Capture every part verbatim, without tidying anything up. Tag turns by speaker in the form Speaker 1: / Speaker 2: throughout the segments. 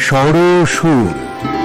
Speaker 1: ষড়সুর।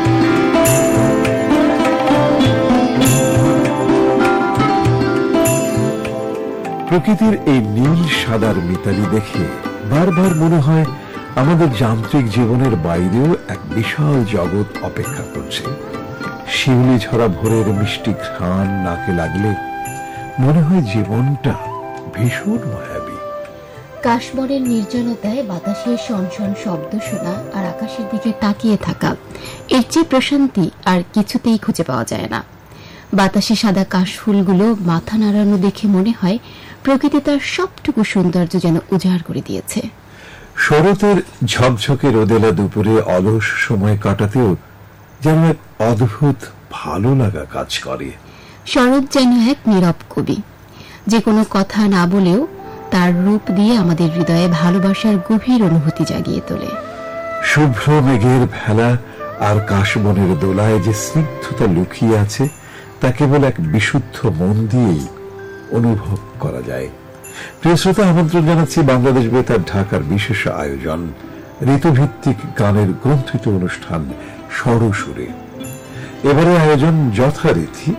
Speaker 1: প্রকৃতির এই নীল সাদার মিতালি দেখে বারবার মনে হয় আমাদের যান্ত্রিক জীবনের বাইরেও এক বিশাল জগৎ অপেক্ষা করছে। শিউলি ঝরা ভোরের মিষ্টি ঘ্রাণ নাকে লাগলে মনে হয় জীবনটা ভীষণ মায়াবী।
Speaker 2: কাশবনের নির্জনতায় বাতাসের শনশন শব্দ শোনা আর আকাশের দিকে তাকিয়ে থাকা, এর চেয়ে প্রশান্তি আর কিছুতেই খুঁজে পাওয়া যায় না। বাতাসে সাদা কাশফুলগুলো মাথা নাড়ানো দেখে মনে হয় প্রকৃতি তার সবটুকু সৌন্দর্য যেন উজাড় করে দিয়েছে।
Speaker 1: শরতের ঝকঝকে রোদেলা দুপুরে অলস সময় কাটাতেও যেন এক অদ্ভুত ভালো লাগা কাজ করে।
Speaker 2: শরৎ যেন এক নীরব কবি, যে কোনো কথা না বলেও তার রূপ দিয়ে আমাদের হৃদয়ে ভালোবাসার গভীর অনুভূতি জাগিয়ে তোলে।
Speaker 1: শুভ্র মেঘের ভেলা আর কাশবনের দোলায় যে স্নিগ্ধতা লুকিয়ে আছে তা কেবল এক বিশুদ্ধ মন দিয়েই অনুভব করা যায়। প্রিয় শ্রোতা, আমন্ত্রণ জানাচ্ছি বাংলাদেশ বেতার ঢাকার বিশেষ আয়োজন ঋতুভিত্তিক গানের গ্রন্থিত অনুষ্ঠান ষড়সুরে। এবারে আয়োজন যথারীতি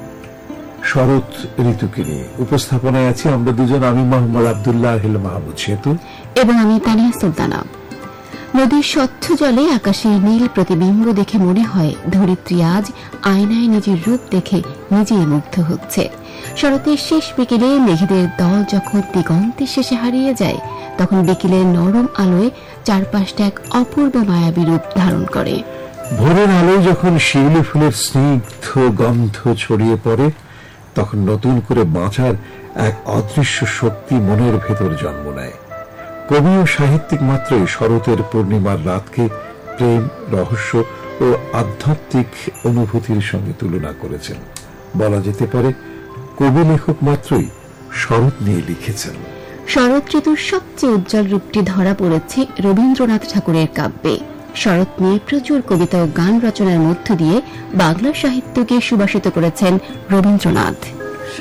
Speaker 1: শরৎ ঋতুকে নিয়ে। উপস্থাপনায় আছি আমরা দুজন, আমি মোহাম্মদ আব্দুল্লাহ আহিল মাহমুদ সেতু
Speaker 2: এবং আমি তানিয়া সুলতানা। নদীর স্বচ্ছ জলে আকাশের নীল প্রতিবিম্ব দেখে মনে হয় ধরিত্রী আজ আয়নায় নিজের রূপ দেখে নিজেই মুগ্ধ হচ্ছে। শরতের শেষ বিকেলে মেঘেদের দল যখন দিগন্তের শেষে হারিয়ে যায়, তখন বিকেলের নরম আলোয় চারপাশটা এক অপূর্ব মায়াবী রূপ ধারণ করে।
Speaker 1: ভোরের আলোয় যখন শিউলি ফুলের স্নিগ্ধ গন্ধ ছড়িয়ে পড়ে, তখন নতুন করে বাঁচার এক অদৃশ্য শক্তি মনের ভেতর জন্ম নেয়। কবি ও সাহিত্যিক মাত্রই শরতের পূর্ণিমার রাতকে প্রেম, রহস্য ও আধ্যাত্মিক অনুভূতির সঙ্গে তুলনা করেছেন। বলা যেতে পারে কবি লেখক মাত্রই শরৎ নিয়ে লিখেছেন।
Speaker 2: শরৎ ঋতুর সবচেয়ে উজ্জ্বল রূপটি ধরা পড়েছে রবীন্দ্রনাথ ঠাকুরের কাব্যে। শরৎ নিয়ে প্রচুর কবিতা ও গান রচনার মধ্য দিয়ে বাংলা সাহিত্যকে সুবাসিত করেছেন রবীন্দ্রনাথ।